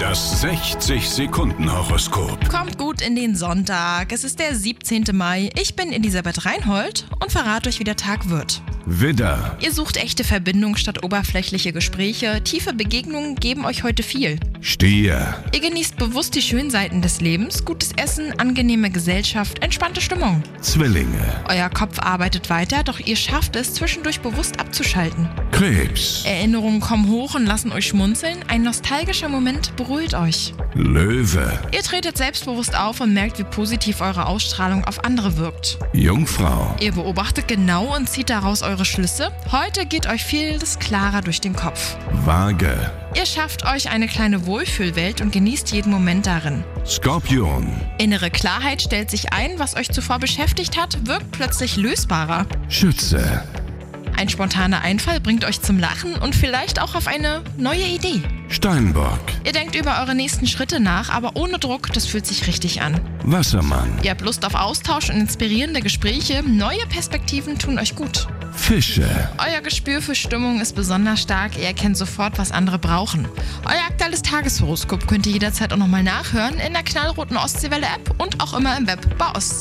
Das 60-Sekunden-Horoskop. Kommt gut in den Sonntag. Es ist der 17. Mai. Ich bin Elisabeth Reinhold und verrate euch, wie der Tag wird. Widder, Ihr sucht echte Verbindung statt oberflächliche Gespräche. Tiefe Begegnungen geben euch heute viel. Stier, Ihr genießt bewusst die schönen Seiten des Lebens. Gutes Essen, angenehme Gesellschaft, entspannte Stimmung. Zwillinge, Euer Kopf arbeitet weiter, doch ihr schafft es, zwischendurch bewusst abzuschalten. Krebs, Erinnerungen kommen hoch und lassen euch schmunzeln. Ein nostalgischer Moment beruhigt euch. Löwe, Ihr tretet selbstbewusst auf und merkt, wie positiv eure Ausstrahlung auf andere wirkt. Jungfrau, Ihr beobachtet genau und zieht daraus eure Schlüsse. Heute geht euch vieles klarer durch den Kopf. Waage, Ihr schafft euch eine kleine Wohlfühlwelt und genießt jeden Moment darin. Skorpion, Innere Klarheit stellt sich ein, was euch zuvor beschäftigt hat, wirkt plötzlich lösbarer. Schütze, Ein spontaner Einfall bringt euch zum Lachen und vielleicht auch auf eine neue Idee. Steinbock, Ihr denkt über eure nächsten Schritte nach, aber ohne Druck, das fühlt sich richtig an. Wassermann, Ihr habt Lust auf Austausch und inspirierende Gespräche, neue Perspektiven tun euch gut. Fische, Euer Gespür für Stimmung ist besonders stark, ihr erkennt sofort, was andere brauchen. Euer aktuelles Tageshoroskop könnt ihr jederzeit auch nochmal nachhören in der knallroten Ostseewelle-App und auch immer im Web bei Ostsee.